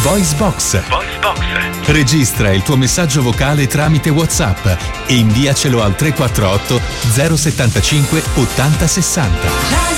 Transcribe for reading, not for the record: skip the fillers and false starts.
VoiceBox. Registra il tuo messaggio vocale tramite WhatsApp e inviacelo al 348 075 80 60.